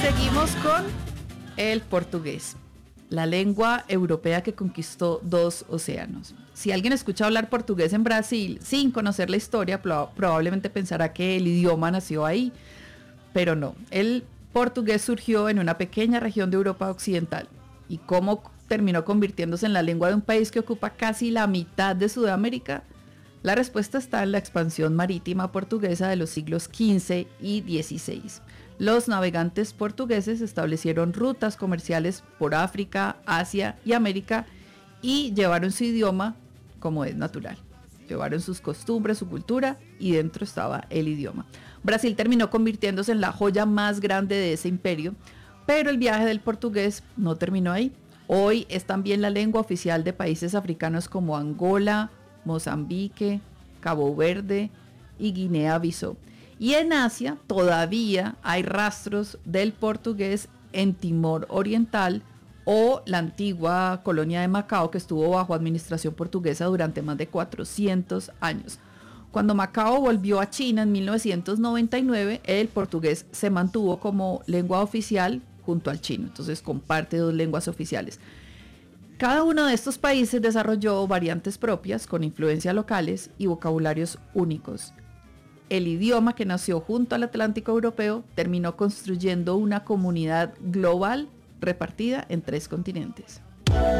Seguimos con el portugués, la lengua europea que conquistó 2 océanos. Si alguien escucha hablar portugués en Brasil sin conocer la historia, probablemente pensará que el idioma nació ahí, pero no. El portugués surgió en una pequeña región de Europa Occidental. ¿Y cómo terminó convirtiéndose en la lengua de un país que ocupa casi la mitad de Sudamérica? La respuesta está en la expansión marítima portuguesa de los siglos XV y XVI. Los navegantes portugueses establecieron rutas comerciales por África, Asia y América y llevaron su idioma como es natural. Llevaron sus costumbres, su cultura y dentro estaba el idioma. Brasil terminó convirtiéndose en la joya más grande de ese imperio, pero el viaje del portugués no terminó ahí. Hoy es también la lengua oficial de países africanos como Angola, Mozambique, Cabo Verde y Guinea-Bissau. Y en Asia todavía hay rastros del portugués en Timor Oriental o la antigua colonia de Macao, que estuvo bajo administración portuguesa durante más de 400 años. Cuando Macao volvió a China en 1999, el portugués se mantuvo como lengua oficial junto al chino, entonces comparte 2 lenguas oficiales. Cada uno de estos países desarrolló variantes propias con influencias locales y vocabularios únicos. El idioma que nació junto al Atlántico Europeo terminó construyendo una comunidad global repartida en 3 continentes.